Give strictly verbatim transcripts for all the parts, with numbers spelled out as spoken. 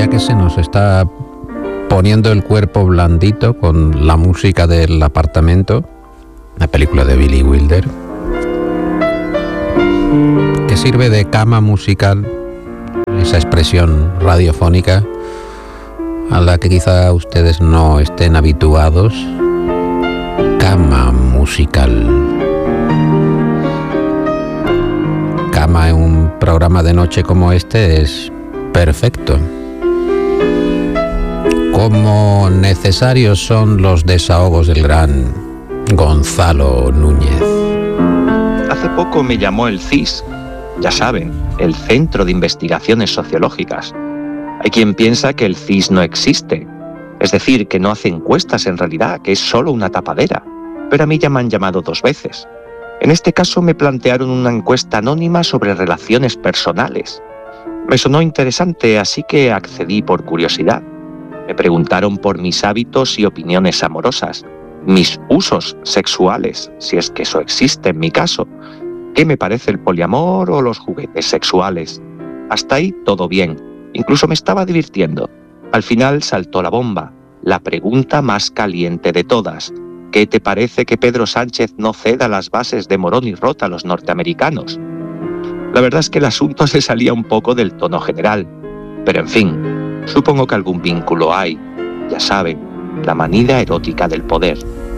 que se nos está poniendo el cuerpo blandito con la música del Apartamento, la película de Billy Wilder, que sirve de cama musical, esa expresión radiofónica a la que quizá ustedes no estén habituados. Cama musical. Cama en un programa de noche como este es perfecto. Cómo necesarios son los desahogos del gran Gonzalo Núñez. Hace poco me llamó el C I S, ya saben, el Centro de Investigaciones Sociológicas. Hay quien piensa que el C I S no existe, es decir, que no hace encuestas en realidad, que es solo una tapadera. Pero a mí ya me han llamado dos veces. En este caso me plantearon una encuesta anónima sobre relaciones personales. Me sonó interesante, así que accedí por curiosidad. Me preguntaron por mis hábitos y opiniones amorosas, mis usos sexuales, si es que eso existe en mi caso, qué me parece el poliamor o los juguetes sexuales. Hasta ahí todo bien, incluso me estaba divirtiendo. Al final saltó la bomba, la pregunta más caliente de todas. ¿Qué te parece que Pedro Sánchez no ceda las bases de Morón y Rota a los norteamericanos? La verdad es que el asunto se salía un poco del tono general, pero en fin, supongo que algún vínculo hay, ya saben, la manida erótica del poder.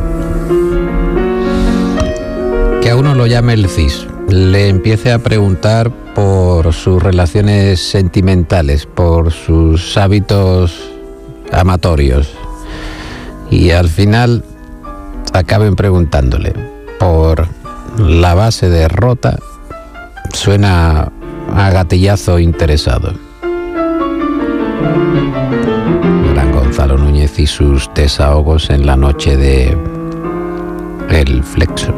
Que a uno lo llame el C I S, le empiece a preguntar por sus relaciones sentimentales, por sus hábitos amatorios, y al final acaben preguntándole por la base de Rota, suena a gatillazo interesado. Gran Gonzalo Núñez y sus desahogos en la noche de El Flexo.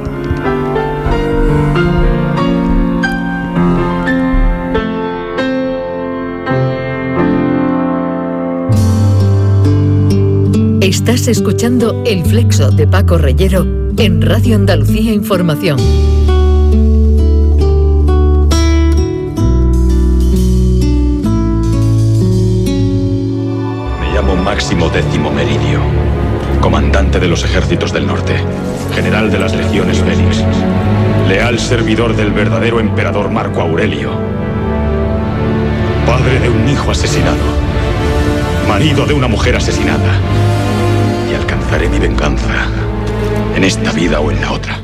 Estás escuchando El Flexo de Paco Reyero en Radio Andalucía Información. Me llamo Máximo Décimo Meridio, comandante de los ejércitos del norte, general de las legiones Félix, leal servidor del verdadero emperador Marco Aurelio, padre de un hijo asesinado, marido de una mujer asesinada. Y alcanzaré mi venganza, en esta vida o en la otra.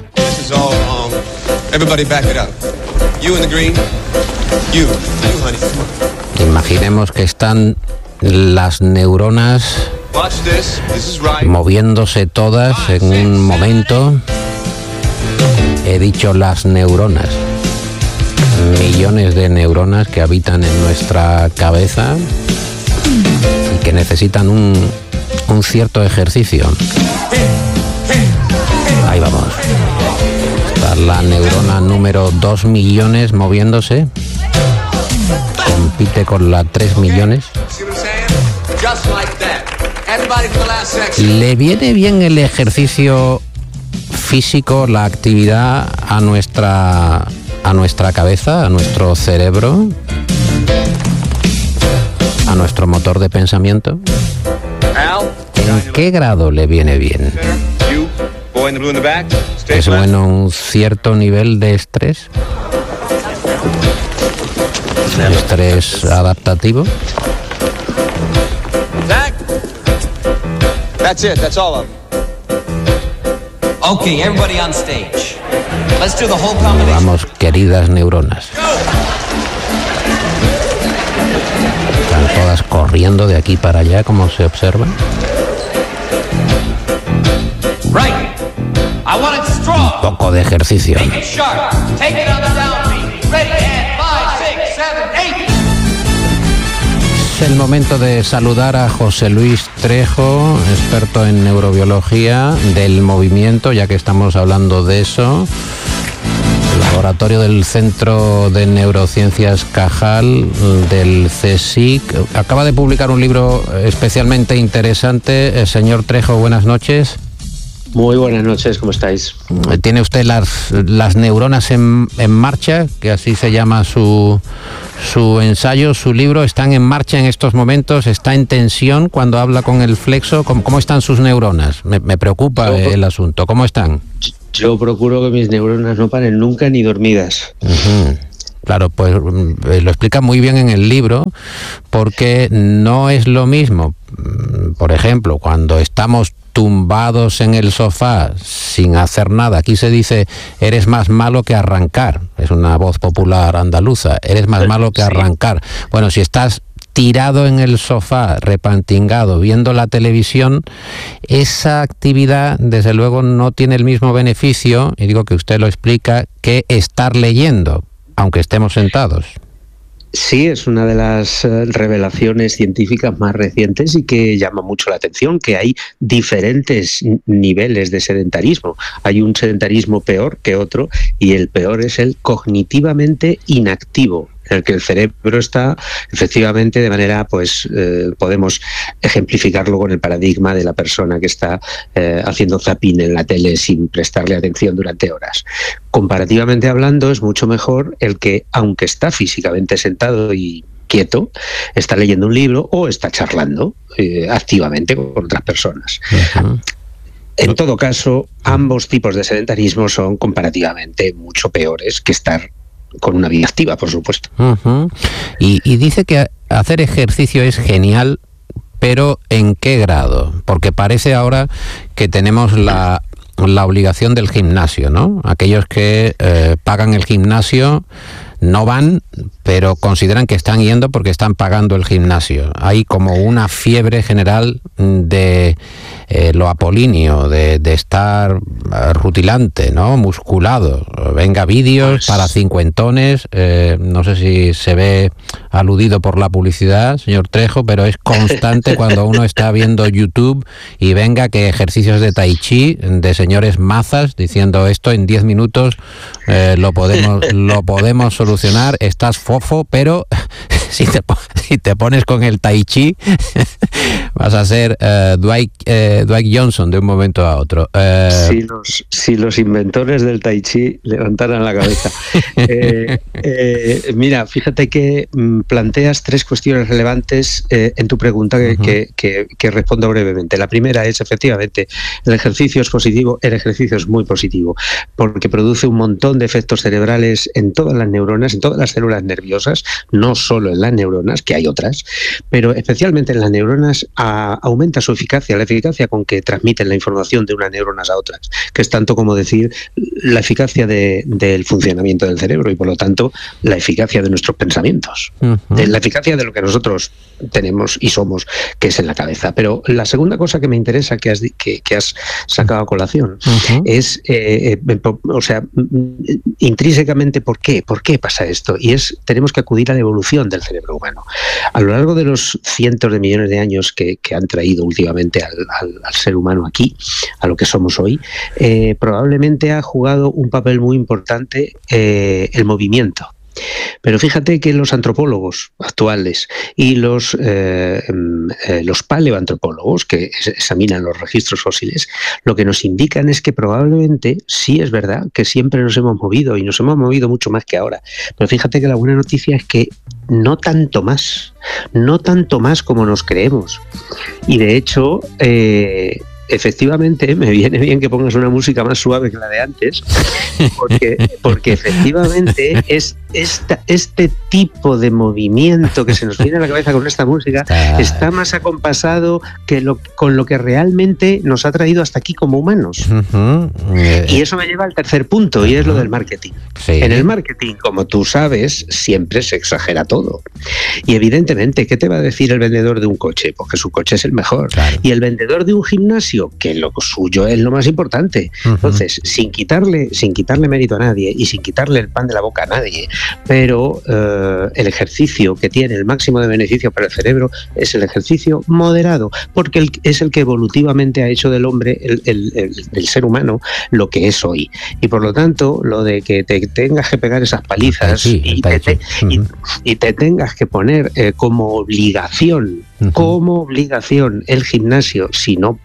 Imaginemos que están las neuronas moviéndose todas en un momento. He dicho las neuronas. Millones de neuronas que habitan en nuestra cabeza y que necesitan un, un cierto ejercicio. Ahí vamos. Está la neurona número dos millones moviéndose. Compite con la tres millones. ¿Le viene bien el ejercicio físico, la actividad a nuestra, a nuestra cabeza, a nuestro cerebro, a nuestro motor de pensamiento? ¿En qué grado le viene bien? ¿Es bueno un cierto nivel de estrés? ¿Estrés adaptativo? That's it, that's all of them. Okay, everybody on stage. Let's do the whole combination. Vamos, queridas neuronas. Están todas corriendo de aquí para allá, como se observa. Right. I want it strong. Un poco de ejercicio. Make it sharp. Take it on the downbeat. Ready, and five, six, seven, eight. Es el momento de saludar a José Luis Trejo, experto en neurobiología del movimiento, ya que estamos hablando de eso. El laboratorio del Centro de Neurociencias Cajal, del C S I C. Acaba de publicar un libro especialmente interesante. Señor Trejo, buenas noches. Muy buenas noches, ¿cómo estáis? ¿Tiene usted las, las neuronas en, en marcha, que así se llama su, su ensayo, su libro, están en marcha en estos momentos, está en tensión cuando habla con el Flexo. ¿Cómo, cómo están sus neuronas? Me, me preocupa yo, el asunto. ¿Cómo están? Yo procuro que mis neuronas no paren nunca ni dormidas. Uh-huh. Claro, pues lo explica muy bien en el libro, porque no es lo mismo, por ejemplo, cuando estamos tumbados en el sofá sin hacer nada. Aquí se dice, eres más malo que arrancar. Es una voz popular andaluza. Eres más malo que arrancar. Bueno, si estás tirado en el sofá, repantingado, viendo la televisión, esa actividad, desde luego, no tiene el mismo beneficio, y digo que usted lo explica, que estar leyendo, aunque estemos sentados. Sí, es una de las revelaciones científicas más recientes y que llama mucho la atención, que hay diferentes niveles de sedentarismo. Hay un sedentarismo peor que otro, y el peor es el cognitivamente inactivo, en el que el cerebro está efectivamente de manera, pues eh, podemos ejemplificarlo con el paradigma de la persona que está eh, haciendo zapping en la tele sin prestarle atención durante horas. Comparativamente hablando, es mucho mejor el que, aunque está físicamente sentado y quieto, está leyendo un libro o está charlando eh, activamente con otras personas. Uh-huh. En todo caso, ambos tipos de sedentarismo son comparativamente mucho peores que estar con una vida activa, por supuesto. Uh-huh. y, y dice que hacer ejercicio es genial, pero ¿en qué grado? Porque parece ahora que tenemos la, la obligación del gimnasio, ¿no? Aquellos que eh, pagan el gimnasio no van, pero consideran que están yendo porque están pagando el gimnasio. Hay como una fiebre general de eh, lo apolíneo, de, de estar uh, rutilante, ¿no? Musculado. Venga, vídeos pues... para cincuentones, eh, no sé si se ve aludido por la publicidad, señor Trejo, pero es constante cuando uno está viendo YouTube y venga que ejercicios de tai chi, de señores mazas, diciendo esto en diez minutos eh, lo podemos, lo podemos solucionar, estás fofo, pero si te, si te pones con el tai chi vas a ser uh, Dwight, uh, Dwight Johnson de un momento a otro. Uh, si, los, si los inventores del tai chi levantaran la cabeza. eh, eh, mira, fíjate que mm, planteas tres cuestiones relevantes eh, en tu pregunta que, uh-huh. que, que, que respondo brevemente. La primera es, efectivamente, el ejercicio es positivo, el ejercicio es muy positivo, porque produce un montón de efectos cerebrales en todas las neuronas, en todas las células nerviosas, no solo en las neuronas, que hay otras, pero especialmente en las neuronas a, aumenta su eficacia, la eficacia con que transmiten la información de unas neuronas a otras, que es tanto como decir la eficacia de, del funcionamiento del cerebro y, por lo tanto, la eficacia de nuestros pensamientos, uh-huh. de la eficacia de lo que nosotros tenemos y somos, que es en la cabeza. Pero la segunda cosa que me interesa que has, que, que has sacado a colación uh-huh. es, eh, eh, o sea, intrínsecamente, ¿por qué? ¿Por qué pasa esto? Y es, tenemos que acudir a la evolución del cerebro humano. A lo largo de los cientos de millones de años que, que han traído últimamente al, al, al ser humano aquí, a lo que somos hoy, eh, probablemente ha jugado un papel muy importante eh, el movimiento. Pero fíjate que los antropólogos actuales y los, eh, eh, los paleoantropólogos que examinan los registros fósiles, lo que nos indican es que probablemente sí es verdad que siempre nos hemos movido y nos hemos movido mucho más que ahora. Pero fíjate que la buena noticia es que no tanto más, no tanto más como nos creemos. Y de hecho... Eh, efectivamente, me viene bien que pongas una música más suave que la de antes, porque, porque efectivamente es esta, este tipo de movimiento que se nos viene a la cabeza con esta música está más acompasado que lo, con lo que realmente nos ha traído hasta aquí como humanos. Uh-huh. Y eso me lleva al tercer punto, uh-huh. y es lo del marketing. Sí. En el marketing, como tú sabes, siempre se exagera todo. Y evidentemente, ¿qué te va a decir el vendedor de un coche? Porque su coche es el mejor. Claro. Y el vendedor de un gimnasio, que lo suyo es lo más importante. Uh-huh. Entonces, sin quitarle, sin quitarle mérito a nadie y sin quitarle el pan de la boca a nadie, pero eh, el ejercicio que tiene el máximo de beneficio para el cerebro es el ejercicio moderado, porque el, es el que evolutivamente ha hecho del hombre, el, el, el, el ser humano, lo que es hoy. Y por lo tanto, lo de que te tengas que pegar esas palizas sí, y, te, te, uh-huh. y, y te tengas que poner eh, como obligación, uh-huh. como obligación el gimnasio, si no puedes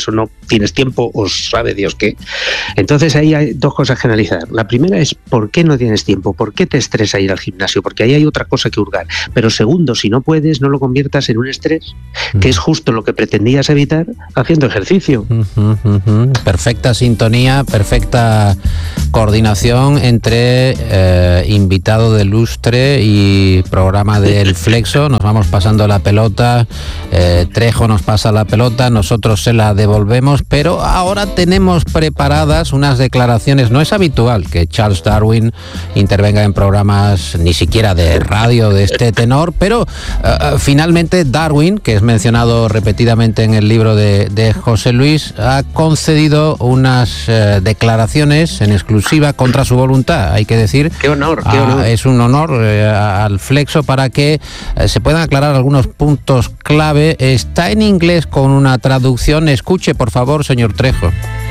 o no tienes tiempo o sabe Dios qué. Entonces ahí hay dos cosas que analizar. La primera es ¿por qué no tienes tiempo? ¿Por qué te estresa ir al gimnasio? Porque ahí hay otra cosa que hurgar. Pero segundo, si no puedes, no lo conviertas en un estrés, que es justo lo que pretendías evitar haciendo ejercicio. Uh-huh, uh-huh. Perfecta sintonía, perfecta coordinación entre eh, invitado de lustre y programa del Flexo. Nos vamos pasando la pelota, eh, Trejo nos pasa la pelota, nosotros se la devolvemos, pero ahora tenemos preparadas unas declaraciones. No es habitual que Charles Darwin intervenga en programas ni siquiera de radio de este tenor, pero uh, finalmente Darwin, que es mencionado repetidamente en el libro de, de José Luis, ha concedido unas uh, declaraciones en exclusiva contra su voluntad, hay que decir. Qué honor, qué honor. Uh, es un honor uh, al Flexo para que uh, se puedan aclarar algunos puntos clave. Está en inglés con una traducción. Escuche, por favor, señor Trejo.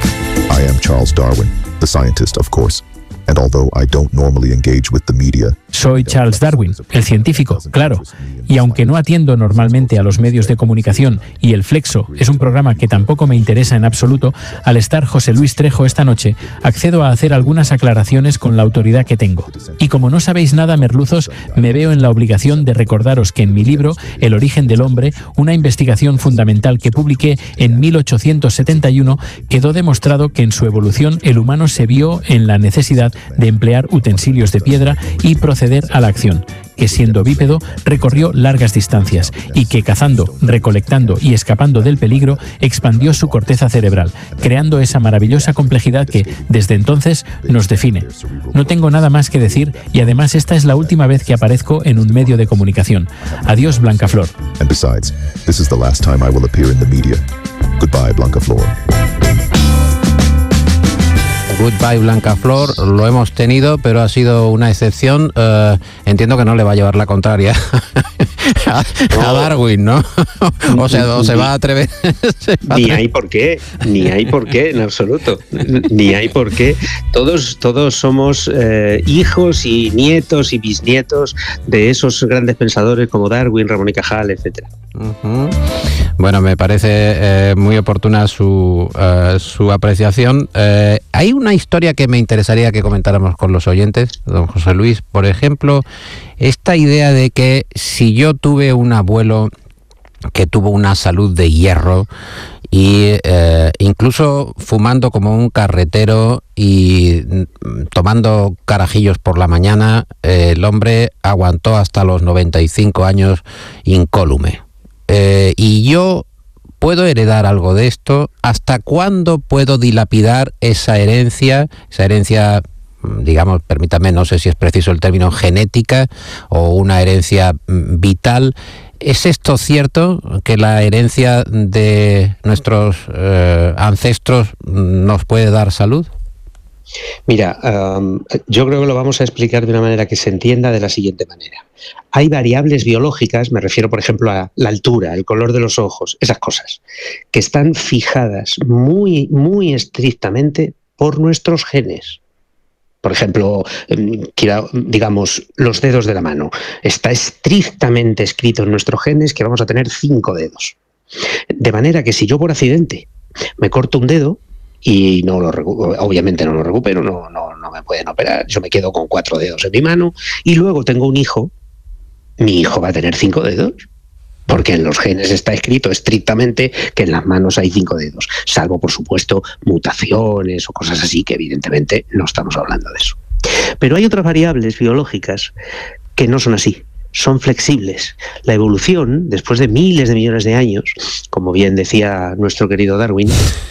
I am Charles Darwin, the scientist, of course. And although I don't normally engage with the media, soy Charles Darwin, el científico, claro. Y aunque no atiendo normalmente a los medios de comunicación y el Flexo es un programa que tampoco me interesa en absoluto, al estar José Luis Trejo esta noche, accedo a hacer algunas aclaraciones con la autoridad que tengo. Y como no sabéis nada, merluzos, me veo en la obligación de recordaros que en mi libro, El origen del hombre, una investigación fundamental que publiqué en mil ochocientos setenta y uno, quedó demostrado que en su evolución el humano se vio en la necesidad de emplear utensilios de piedra y proceder a la acción, que siendo bípedo recorrió largas distancias y que cazando, recolectando y escapando del peligro expandió su corteza cerebral, creando esa maravillosa complejidad que desde entonces nos define. No tengo nada más que decir y además esta es la última vez que aparezco en un medio de comunicación. Adiós, Blancaflor. And besides, this is the last time I will appear in the media. Goodbye, Blancaflor. Goodbye, Blancaflor, lo hemos tenido, pero ha sido una excepción. Uh, entiendo que no le va a llevar la contraria a, a Darwin, ¿no? O sea, o se va a atrever. Va a ni hay por qué, ni hay por qué, en absoluto. Ni hay por qué. Todos, todos somos eh, hijos y nietos y bisnietos de esos grandes pensadores como Darwin, Ramón y Cajal, etcétera. Uh-huh. Bueno, me parece eh, muy oportuna su, uh, su apreciación. Eh, hay una historia que me interesaría que comentáramos con los oyentes, don José Luis, por ejemplo, esta idea de que si yo tuve un abuelo que tuvo una salud de hierro y eh, incluso fumando como un carretero y tomando carajillos por la mañana, eh, el hombre aguantó hasta los noventa y cinco años incólume. Eh, y yo puedo heredar algo de esto. ¿Hasta cuándo puedo dilapidar esa herencia? Esa herencia, digamos, permítame, no sé si es preciso el término genética o una herencia vital. ¿Es esto cierto, que la herencia de nuestros eh, ancestros nos puede dar salud? Mira, um, yo creo que lo vamos a explicar de una manera que se entienda de la siguiente manera. Hay variables biológicas, me refiero por ejemplo a la altura, el color de los ojos, esas cosas, que están fijadas muy, muy estrictamente por nuestros genes. Por ejemplo, digamos, los dedos de la mano. Está estrictamente escrito en nuestros genes que vamos a tener cinco dedos. De manera que si yo por accidente me corto un dedo, y no lo obviamente no lo recupero, no, no, no me pueden operar, yo me quedo con cuatro dedos en mi mano y luego tengo un hijo, mi hijo va a tener cinco dedos, porque en los genes está escrito estrictamente que en las manos hay cinco dedos, salvo por supuesto mutaciones o cosas así, que evidentemente no estamos hablando de eso. Pero hay otras variables biológicas que no son así. Son flexibles. La evolución, después de miles de millones de años, como bien decía nuestro querido Darwin,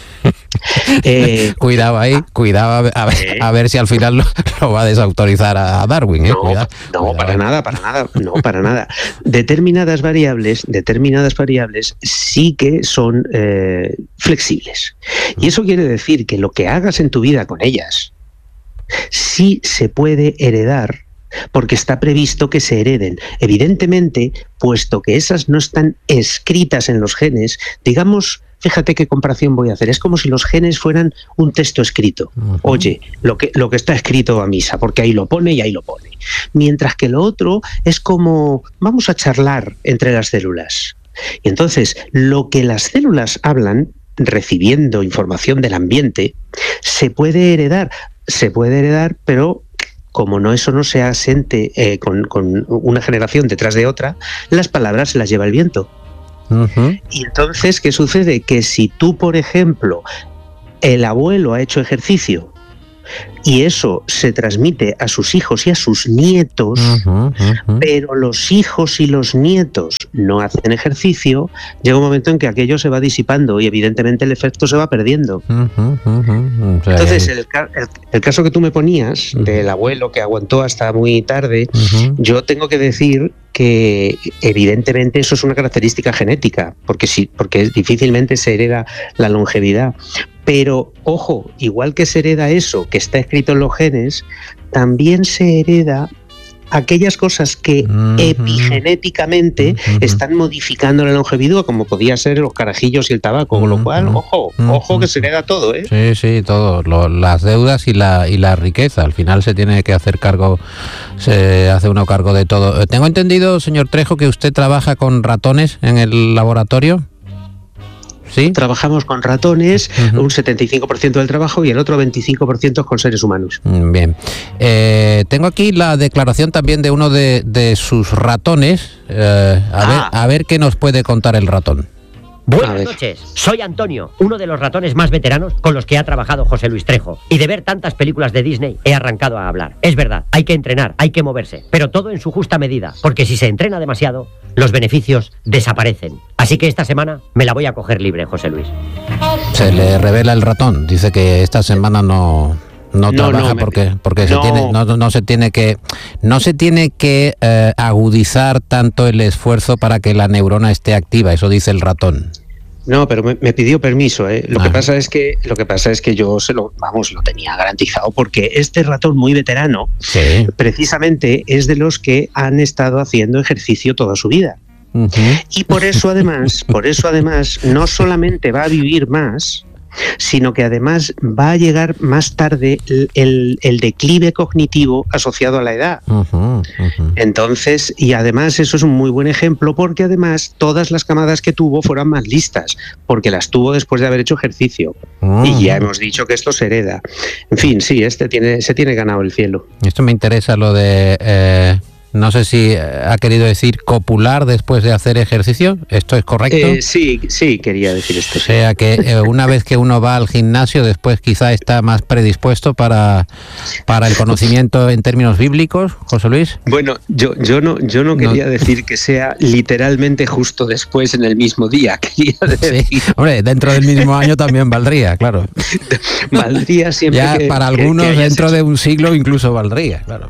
Eh, cuidado ahí, cuidado a ver, eh, a ver si al final lo, lo va a desautorizar a Darwin. ¿eh? No, cuidado, no cuidado. para nada, para nada, no, para nada. Determinadas variables, determinadas variables sí que son eh, flexibles. Y eso quiere decir que lo que hagas en tu vida con ellas sí se puede heredar, porque está previsto que se hereden. Evidentemente, puesto que esas no están escritas en los genes, digamos. Fíjate qué comparación voy a hacer. Es como si los genes fueran un texto escrito. Uh-huh. Oye, lo que, lo que está escrito a misa, porque ahí lo pone y ahí lo pone. Mientras que lo otro es como, vamos a charlar entre las células. Y entonces, lo que las células hablan, recibiendo información del ambiente, se puede heredar, se puede heredar, pero como no eso no se asente eh, con, con una generación detrás de otra, las palabras se las lleva el viento. Uh-huh. Y entonces, ¿qué sucede? Que si tú, por ejemplo, el abuelo ha hecho ejercicio y eso se transmite a sus hijos y a sus nietos, uh-huh, uh-huh. pero los hijos y los nietos no hacen ejercicio, llega un momento en que aquello se va disipando y evidentemente el efecto se va perdiendo. Uh-huh, uh-huh. O sea, entonces, el, el, el caso que tú me ponías, uh-huh. del abuelo que aguantó hasta muy tarde, uh-huh. yo tengo que decir que evidentemente eso es una característica genética, porque, sí, porque difícilmente se hereda la longevidad. Pero, ojo, igual que se hereda eso que está escrito en los genes, también se hereda aquellas cosas que uh-huh. epigenéticamente uh-huh. están modificando la longevidad, como podía ser los carajillos y el tabaco, uh-huh. con lo cual, ojo, uh-huh. ojo que se hereda todo, ¿eh? Sí, sí, todo, lo, las deudas y la, y la riqueza, al final se tiene que hacer cargo, se hace uno cargo de todo. Tengo entendido, señor Trejo, que usted trabaja con ratones en el laboratorio. ¿Sí? Trabajamos con ratones, uh-huh. un setenta y cinco por ciento del trabajo y el otro veinticinco por ciento con seres humanos. Bien. Eh, tengo aquí la declaración también de uno de, de sus ratones. Eh, a, ah. ver, a ver qué nos puede contar el ratón. Buenas noches, soy Antonio, uno de los ratones más veteranos con los que ha trabajado José Luis Trejo. Y de ver tantas películas de Disney he arrancado a hablar. Es verdad, hay que entrenar, hay que moverse, pero todo en su justa medida, porque si se entrena demasiado, los beneficios desaparecen. Así que esta semana me la voy a coger libre, José Luis. Se le revela el ratón, dice que esta semana no... No, no trabaja no, porque me... porque no. se tiene no, no se tiene que no se tiene que eh, agudizar tanto el esfuerzo para que la neurona esté activa, eso dice el ratón. No, pero me, me pidió permiso, ¿eh? Lo ah. que pasa es que lo que pasa es que yo se lo vamos lo tenía garantizado porque este ratón muy veterano, sí. precisamente es de los que han estado haciendo ejercicio toda su vida. Uh-huh. Y por eso además, por eso además no solamente va a vivir más, sino que además va a llegar más tarde el, el, el declive cognitivo asociado a la edad. Uh-huh, uh-huh. Entonces, y además eso es un muy buen ejemplo porque además todas las camadas que tuvo fueron más listas, porque las tuvo después de haber hecho ejercicio. Uh-huh. Y ya hemos dicho que esto se hereda. En fin, sí, este tiene, se tiene ganado el cielo. Esto me interesa lo de... Eh... No sé si ha querido decir copular después de hacer ejercicio. ¿Esto es correcto? Eh, sí, sí, quería decir esto. O sea que eh, una vez que uno va al gimnasio, después quizá está más predispuesto para, para el conocimiento en términos bíblicos, José Luis. Bueno, yo, yo no, yo no quería no. decir que sea literalmente justo después en el mismo día. Quería decir... Sí, hombre, dentro del mismo año también valdría, claro. Valdría siempre. Ya que, para algunos que dentro hecho. de un siglo incluso valdría, claro.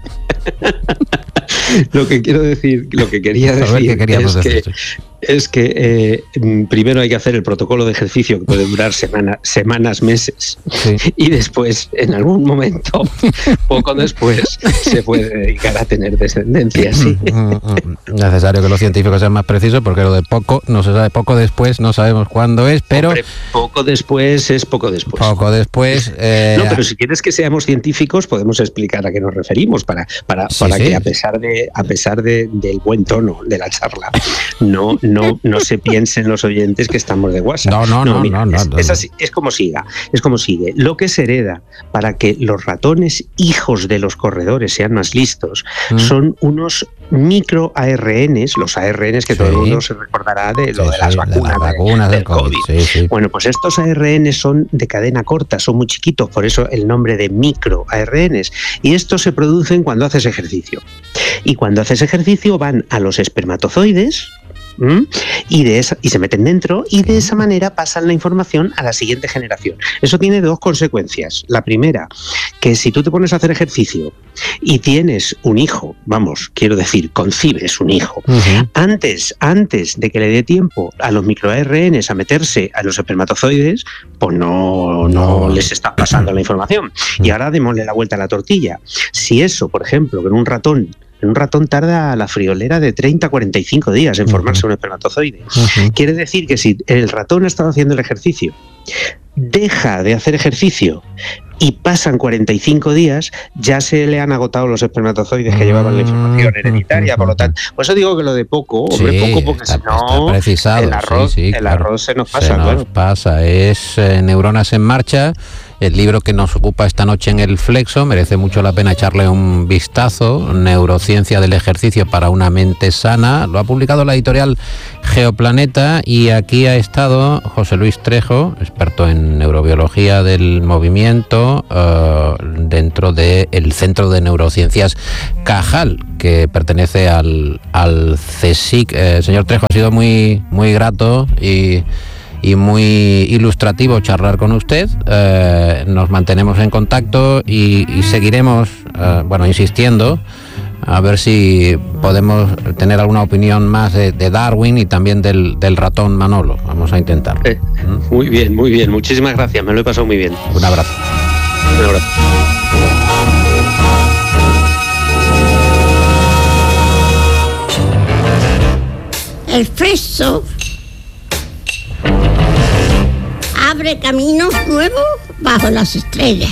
Lo que quiero decir, lo que quería decir es que, es que eh, primero hay que hacer el protocolo de ejercicio que puede durar semana, semanas, meses, sí. y después, en algún momento, poco después, se puede dedicar a tener descendencia. ¿Sí? Necesario que los científicos sean más precisos porque lo de poco no se sabe, poco después no sabemos cuándo es, pero... Hombre, poco después es poco después. Poco después... Eh... No, pero si quieres que seamos científicos podemos explicar a qué nos referimos para, para, sí, para sí. que a pesar de a pesar de, del buen tono de la charla no No, no se piensen los oyentes que estamos de WhatsApp. No, no, no, mira, no, no, es, no. Es, así, es como siga, es como sigue. Lo que se hereda para que los ratones hijos de los corredores sean más listos mm. son unos micro A R Ns, los A R Ns que sí. todo el mundo se recordará de lo sí, de las sí, vacunas, de las vacunas del, del COVID. COVID. Sí, sí. Bueno, pues estos A R Ns son de cadena corta, son muy chiquitos, por eso el nombre de micro A R Ns. Y estos se producen cuando haces ejercicio. Y cuando haces ejercicio van a los espermatozoides, ¿Mm? Y, de esa, y se meten dentro y de esa manera pasan la información a la siguiente generación. Eso tiene dos consecuencias. La primera, que si tú te pones a hacer ejercicio y tienes un hijo, vamos, quiero decir, concibes un hijo, uh-huh. antes, antes de que le dé tiempo a los micro A R Ns a meterse a los espermatozoides, pues no, no les está pasando la información. Y ahora démosle la vuelta a la tortilla. Si eso, por ejemplo, que en un ratón En un ratón tarda la friolera de treinta a cuarenta y cinco días en formarse uh-huh. un espermatozoide. Uh-huh. Quiere decir que si el ratón ha estado haciendo el ejercicio deja de hacer ejercicio y pasan cuarenta y cinco días, ya se le han agotado los espermatozoides que llevaban la información hereditaria, por lo tanto, por eso digo que lo de poco, hombre, sí, poco, porque está, si no, precisado, el arroz, sí, sí, el claro. arroz se nos pasa. Se nos claro. pasa, es eh, Neuronas en Marcha, el libro que nos ocupa esta noche en el Flexo, merece mucho la pena echarle un vistazo, Neurociencia del ejercicio para una mente sana, lo ha publicado la editorial Geoplaneta y aquí ha estado José Luis Trejo, experto en neurobiología del movimiento, uh, dentro del Centro de Neurociencias Cajal, que pertenece al, al CSIC. Eh, señor Trejo, ha sido muy, muy grato y... y muy ilustrativo charlar con usted. Eh, nos mantenemos en contacto y, y seguiremos, eh, bueno, insistiendo, a ver si podemos tener alguna opinión más de, de Darwin y también del, del ratón Manolo. Vamos a intentarlo. Eh, ¿Mm? Muy bien, muy bien. Muchísimas gracias, me lo he pasado muy bien. Un abrazo. Un abrazo. El Flexo abre caminos nuevos bajo las estrellas.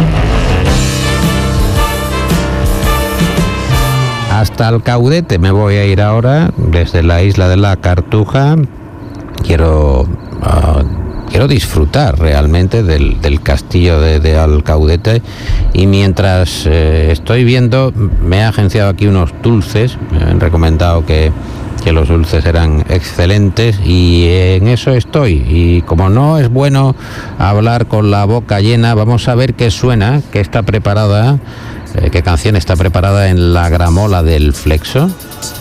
Hasta el Caudete me voy a ir ahora, desde la isla de la Cartuja. Quiero, uh, quiero disfrutar realmente del, del castillo de, de Alcaudete y mientras eh, estoy viendo, me he agenciado aquí unos dulces, me han recomendado que que los dulces eran excelentes y en eso estoy. Y como no es bueno hablar con la boca llena, vamos a ver qué suena, qué está preparada, eh, qué canción está preparada en la gramola del Flexo.